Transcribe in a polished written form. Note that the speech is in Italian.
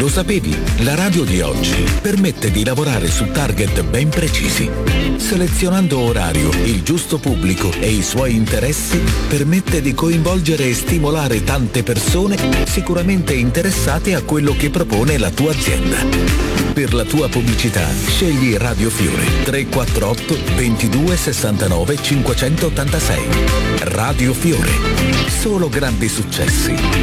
Lo sapevi? La radio di oggi permette di lavorare su target ben precisi. Selezionando orario, il giusto pubblico e i suoi interessi, permette di coinvolgere e stimolare tante persone sicuramente interessate a quello che propone la tua azienda. Per la tua pubblicità, scegli Radio Fiore 348 22 69 586. Radio Fiore. Solo grandi successi.